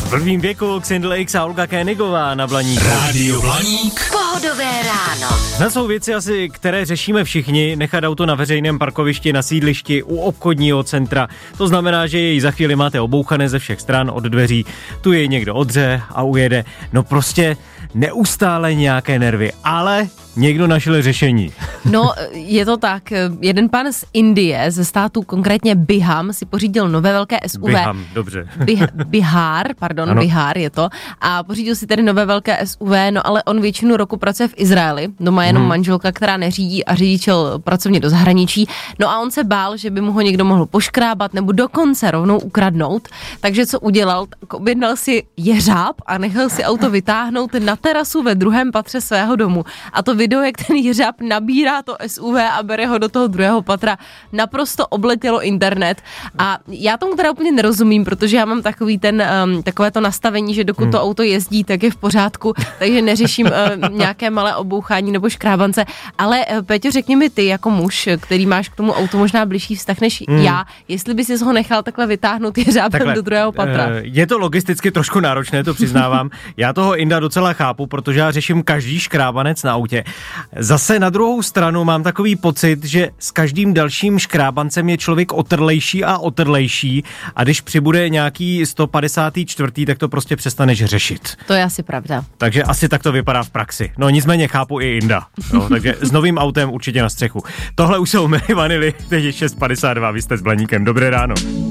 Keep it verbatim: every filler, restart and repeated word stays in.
V blbým věku Xindl X a Olga Kénigová na Blaníku. Rádio Blaník. Pohodové ráno. Na jsou věci asi, které řešíme všichni, nechat auto na veřejném parkovišti, na sídlišti, u obchodního centra. To znamená, že jej za chvíli máte obouchané ze všech stran od dveří, tu jej někdo odře a ujede. No prostě neustále nějaké nervy, ale někdo našel řešení. No, je to tak. Jeden pán z Indie, ze státu konkrétně Biham, si pořídil nové velké S U V. Biham, dobře. Bih, Bihar, pardon, ano. Bihar je to. A pořídil si tedy nové velké S U V, no ale on většinu roku pracuje v Izraeli. Doma jenom hmm. manželka, která neřídí a řidič šel pracovně do zahraničí. No a on se bál, že by mu ho někdo mohl poškrábat nebo dokonce rovnou ukradnout. Takže co udělal? Tak objednal si jeřáb a nechal si auto vytáhnout na terasu ve druhém patře svého domu. A to video, jak ten jeřáb nabírá to S U V a bere ho do toho druhého patra, naprosto obletělo internet. A já tomu teda úplně nerozumím, protože já mám takový ten, um, takové to nastavení, že dokud hmm. to auto jezdí, tak je v pořádku, takže neřeším uh, nějaké malé obouchání nebo škrábance. Ale uh, Péťo, řekni mi ty jako muž, který máš k tomu autu možná blížší vztah než hmm. já, jestli by si ho nechal takhle vytáhnout jeřábem takhle, do druhého patra. Uh, je to logisticky trošku náročné, to přiznávám. Já toho Inda docela chápu, protože já řeším každý škrábanec na autě. Zase na druhou stranu mám takový pocit, že s každým dalším škrábancem je člověk otrlejší a otrlejší a když přibude nějaký sto padesátý čtvrtý, tak to prostě přestaneš řešit. To je asi pravda. Takže asi tak to vypadá v praxi. No nicméně chápu i Inda. No, takže s novým autem určitě na střechu. Tohle už jsou Milli Vanilli, teď je šest padesát dva, vy jste s Blaníkem. Dobré ráno.